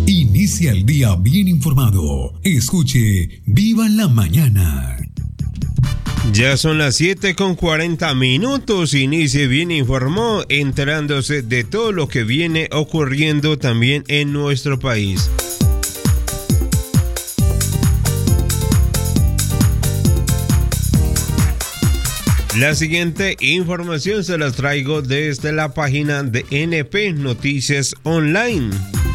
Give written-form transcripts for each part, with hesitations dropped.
Inicia el día bien informado. Escuche Viva la Mañana. Ya son las 7:40. Inicie bien informó, enterándose de todo lo que viene ocurriendo también en nuestro país. La siguiente información se las traigo desde la página de NP Noticias Online.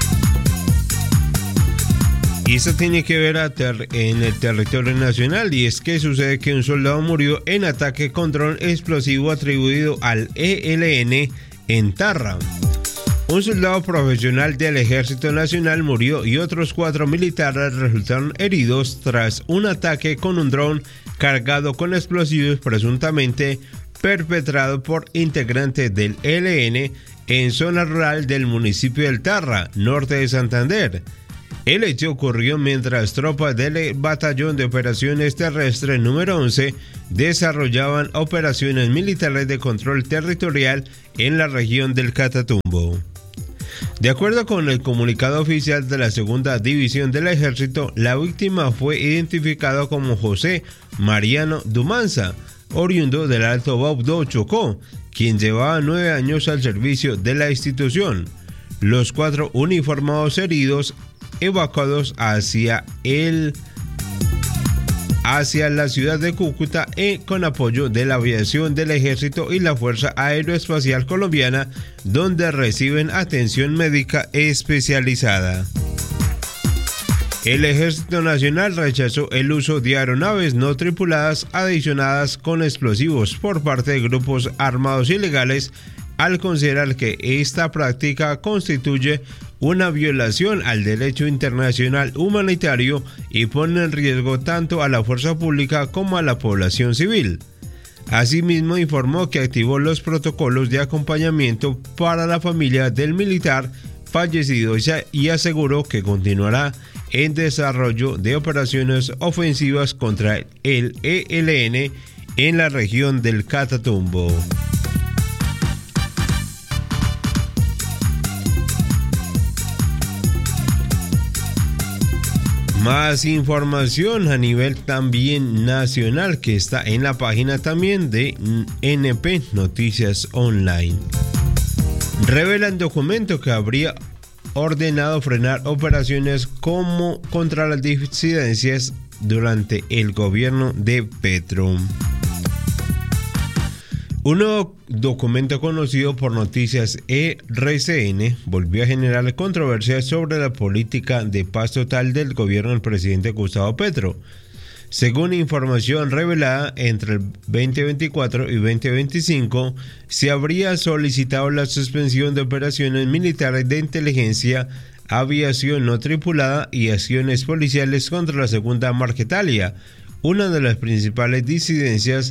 Y eso tiene que ver en el territorio nacional, y es que sucede que un soldado murió en ataque con dron explosivo atribuido al ELN en Tarra. Un soldado profesional del Ejército Nacional murió y otros 4 militares resultaron heridos tras un ataque con un dron cargado con explosivos presuntamente perpetrado por integrantes del ELN en zona rural del municipio del Tarra, norte de Santander. El hecho ocurrió mientras tropas del Batallón de Operaciones Terrestres número 11 desarrollaban operaciones militares de control territorial en la región del Catatumbo. De acuerdo con el comunicado oficial de la Segunda División del Ejército, la víctima fue identificada como José Mariano Dumanza, oriundo del Alto Baudó, Chocó, quien llevaba 9 años al servicio de la institución. Los 4 uniformados heridos evacuados hacia la ciudad de Cúcuta con apoyo de la aviación del Ejército y la Fuerza Aeroespacial Colombiana, donde reciben atención médica especializada. El Ejército Nacional rechazó el uso de aeronaves no tripuladas adicionadas con explosivos por parte de grupos armados ilegales, al considerar que esta práctica constituye una violación al derecho internacional humanitario y pone en riesgo tanto a la fuerza pública como a la población civil. Asimismo, informó que activó los protocolos de acompañamiento para la familia del militar fallecido y aseguró que continuará en desarrollo de operaciones ofensivas contra el ELN en la región del Catatumbo. Más información a nivel también nacional que está en la página también de NP Noticias Online. Revelan documento que habría ordenado frenar operaciones como contra las disidencias durante el gobierno de Petro. Un nuevo documento conocido por Noticias RCN volvió a generar controversia sobre la política de paz total del gobierno del presidente Gustavo Petro. Según información revelada, entre el 2024 y 2025 se habría solicitado la suspensión de operaciones militares de inteligencia, aviación no tripulada y acciones policiales contra la Segunda Marquetalia, una de las principales disidencias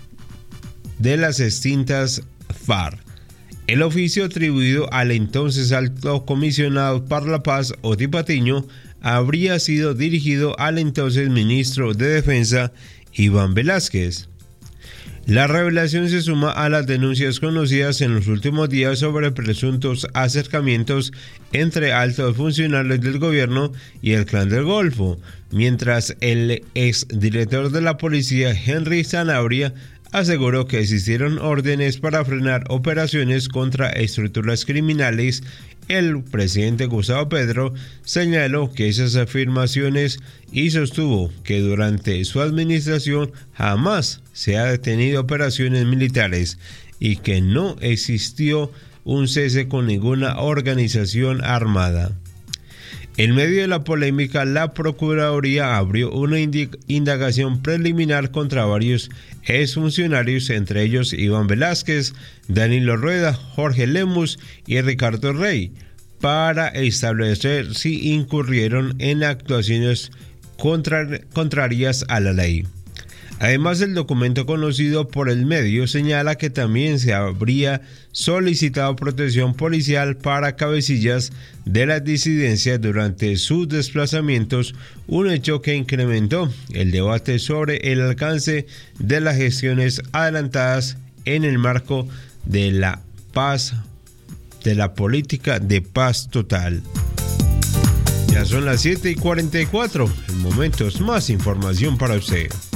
de las extintas FARC. El oficio atribuido al entonces Alto Comisionado para la Paz, Oti Patiño, habría sido dirigido al entonces ministro de Defensa, Iván Velásquez. La revelación se suma a las denuncias conocidas en los últimos días sobre presuntos acercamientos entre altos funcionarios del gobierno y el Clan del Golfo, mientras el exdirector de la policía, Henry Sanabria, aseguró que existieron órdenes para frenar operaciones contra estructuras criminales. El presidente Gustavo Petro señaló que esas afirmaciones y sostuvo que durante su administración jamás se ha detenido operaciones militares y que no existió un cese con ninguna organización armada. En medio de la polémica, la Procuraduría abrió una indagación preliminar contra varios exfuncionarios, entre ellos Iván Velásquez, Danilo Rueda, Jorge Lemus y Ricardo Rey, para establecer si incurrieron en actuaciones contrarias a la ley. Además, el documento conocido por el medio señala que también se habría solicitado protección policial para cabecillas de las disidencias durante sus desplazamientos, un hecho que incrementó el debate sobre el alcance de las gestiones adelantadas en el marco de la paz, de la política de paz total. Ya son las 7:44. En momentos más información para usted.